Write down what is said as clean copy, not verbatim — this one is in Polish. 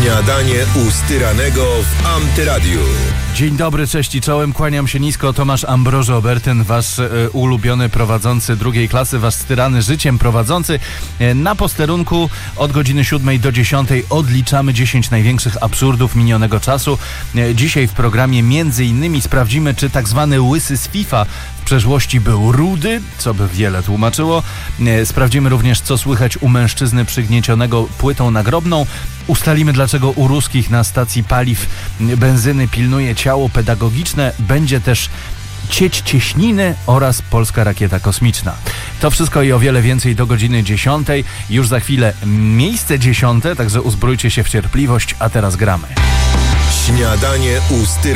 Śniadanie u Styranego w Antyradiu. Dzień dobry, cześć i czołem, kłaniam się nisko. Tomasz Ambrożo Obertyn, wasz ulubiony prowadzący drugiej klasy, wasz styrany życiem prowadzący. Na posterunku od godziny 7 do 10 odliczamy 10 największych absurdów minionego czasu. Dzisiaj w programie między innymi sprawdzimy, czy tak zwany łysy z FIFA w przeszłości był rudy, co by wiele tłumaczyło. Sprawdzimy również, co słychać u mężczyzny przygniecionego płytą nagrobną. Ustalimy, dlaczego u ruskich na stacji paliw benzyny pilnuje ciało pedagogiczne. Będzie też cieć cieśniny oraz polska rakieta kosmiczna. To wszystko i o wiele więcej do godziny 10. Już za chwilę miejsce 10, także uzbrójcie się w cierpliwość, a teraz gramy. Śniadanie u Styranego.